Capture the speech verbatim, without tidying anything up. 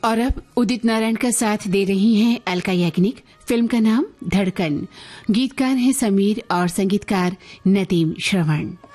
और अब उदित नारायण का साथ दे रही हैं अलका याग्निक। फिल्म का नाम धड़कन। गीतकार हैं समीर और संगीतकार नदीम श्रवण।